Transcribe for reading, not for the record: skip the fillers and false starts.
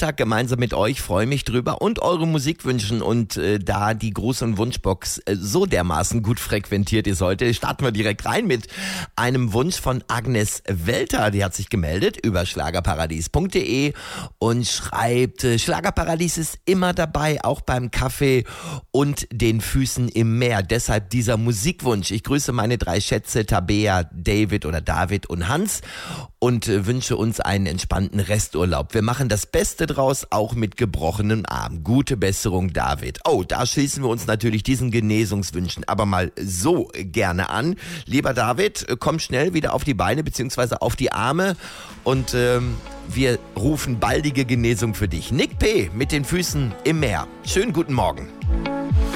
Montag gemeinsam mit euch, freue mich drüber und eure Musikwünschen und da die Gruß- und Wunschbox so dermaßen gut frequentiert ist heute, starten wir direkt rein mit einem Wunsch von Agnes Welter. Die hat sich gemeldet über schlagerparadies.de und schreibt, Schlagerparadies ist immer dabei, auch beim Kaffee und den Füßen im Meer. Deshalb dieser Musikwunsch. Ich grüße meine 3 Schätze, Tabea, David und Hans und wünsche uns einen entspannten Resturlaub. Wir machen das Beste draus, auch mit gebrochenem Arm. Gute Besserung, David. Oh, da schließen wir uns natürlich diesen Genesungswünschen aber mal so gerne an. Lieber David, komm schnell wieder auf die Beine bzw. auf die Arme und wir rufen baldige Genesung für dich. Nick P. mit den Füßen im Meer. Schönen guten Morgen.